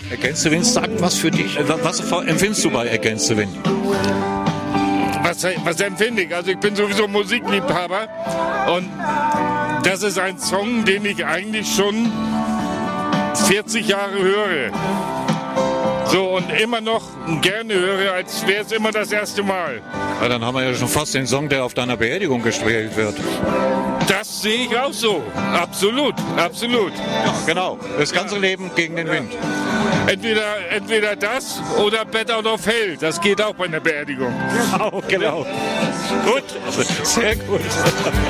Against the Wind sagt was für dich. Was empfindest du bei Against the Wind? Was empfinde ich? Also ich bin sowieso Musikliebhaber und das ist ein Song, den ich eigentlich schon 40 Jahre höre. So, und immer noch gerne höre, als wäre es immer das erste Mal. Ja, dann haben wir ja schon fast den Song, der auf deiner Beerdigung gespielt wird. Das sehe ich auch so. Absolut, absolut. Ja, genau. Das ganze Leben gegen den Wind. Entweder das oder Bed Out of Hell. Das geht auch bei einer Beerdigung. Genau. Gut. Sehr gut.